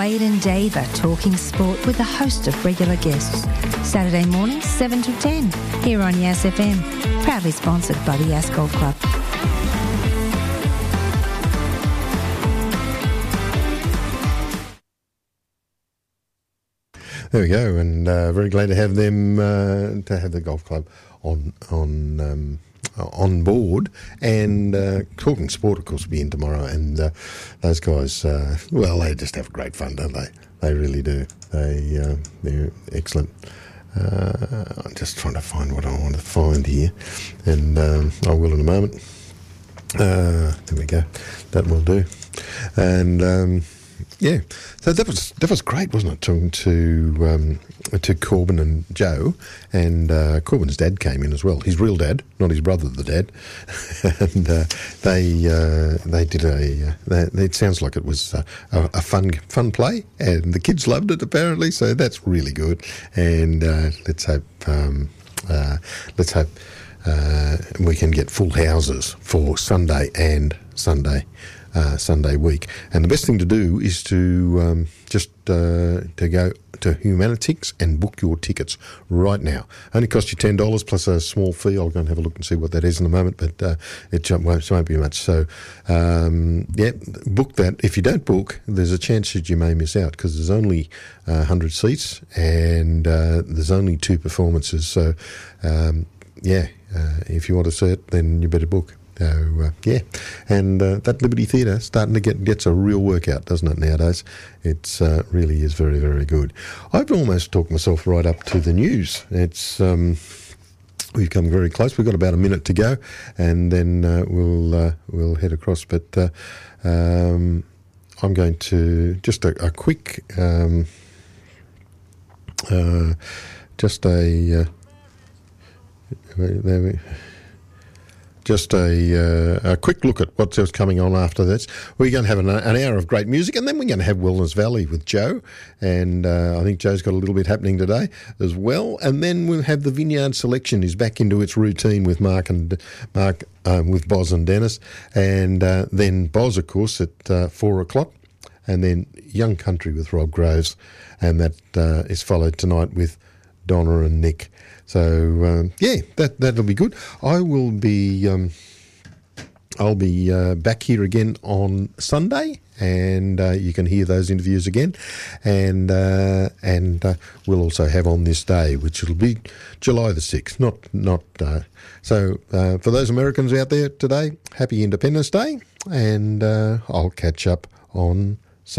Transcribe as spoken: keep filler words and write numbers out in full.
Wade and Dave are talking sport with a host of regular guests. Saturday mornings, seven to ten, here on Yass F M. Proudly sponsored by the Yass Golf Club. There we go, and uh, very glad to have them, uh, to have the golf club on on um, on board. And uh, talking sport, of course, will be in tomorrow. And uh, those guys, uh, well, they just have great fun, don't they? They really do. They uh, they're excellent. Uh, I'm just trying to find what I want to find here, and um, I will in a moment. Uh, there we go. That will do. And um, yeah, so that was that was great, wasn't it? Talking to um, to Corbin and Joe, and uh, Corbin's dad came in as well. His real dad, not his brother, the dad. And uh, they uh, they did a. Uh, they, it sounds like it was a, a fun fun play, and the kids loved it apparently. So that's really good. And uh, let's hope um, uh, let's hope uh, we can get full houses for Sunday and Sunday. Uh, Sunday week, and the best thing to do is to um, just uh, to go to Humanitix and book your tickets right now. Only cost you ten dollars plus a small fee. I'll go and have a look and see what that is in a moment, but uh, it won't, won't be much. So um, yeah, book that. If you don't book, there's a chance that you may miss out because there's only uh, one hundred seats and uh, there's only two performances. So um, yeah, uh, if you want to see it, then you better book. So, uh, yeah, and uh, that Liberty Theatre starting to get gets a real workout, doesn't it, nowadays? It's uh, really is very, very good. I've almost talked myself right up to the news. It's um, we've come very close. We've got about a minute to go, and then uh, we'll uh, we'll head across. But uh, um, I'm going to just a, a quick, um, uh, just a. Uh, there we. Just a, uh, a quick look at what's else coming on after this. We're going to have an, an hour of great music, and then we're going to have Wellness Valley with Joe. And uh, I think Joe's got a little bit happening today as well. And then we'll have the Vineyard Selection is back into its routine with Mark and Mark um, with Boz and Dennis. And uh, then Boz, of course, at uh, four o'clock. And then Young Country with Rob Groves. And that uh, is followed tonight with Donna and Nick. So um, yeah, that that'll be good. I will be um, I'll be uh, back here again on Sunday, and uh, you can hear those interviews again. And uh, and uh, we'll also have On This Day, which will be July the sixth. Not not uh, so uh, for those Americans out there today, happy Independence Day, and uh, I'll catch up on